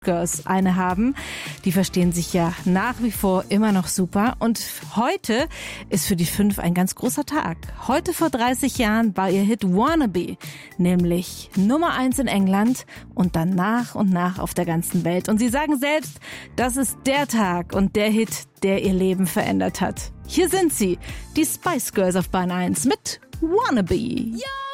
Girls eine haben. Die verstehen sich ja nach wie vor immer noch super. Und heute ist für die 5 ein ganz großer Tag. Heute vor 30 Jahren war ihr Hit Wannabe, nämlich Nummer 1 in England und dann nach und nach auf der ganzen Welt. Und sie sagen selbst, das ist der Tag und der Hit, der ihr Leben verändert hat. Hier sind sie, die Spice Girls auf Bahn 1 mit Wannabe. Ja!